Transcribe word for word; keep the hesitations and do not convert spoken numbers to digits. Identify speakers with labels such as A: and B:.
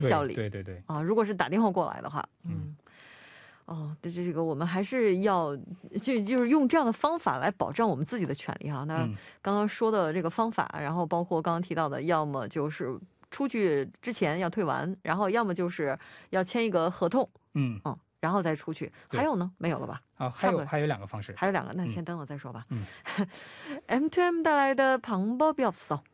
A: 效力。
B: 对对对，
A: 啊，如果是打电话过来的话，嗯。哦，这这个我们还是要就就是用这样的方法来保障我们自己的权利哈。那刚刚说的这个方法，然后包括刚刚提到的，要么就是出去之前要退完，然后要么就是要签一个合同，嗯，然后再出去。还有呢？没有了吧？啊，还有还有两个方式，还有两个，那先等我再说吧。嗯，엠투엠带来的방법이 없어。